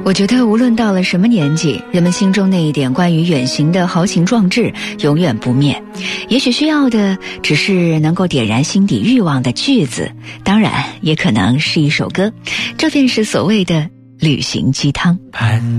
我觉得无论到了什么年纪，人们心中那一点关于远行的豪情壮志永远不灭。也许需要的只是能够点燃心底欲望的句子，当然也可能是一首歌，这便是所谓的旅行鸡汤。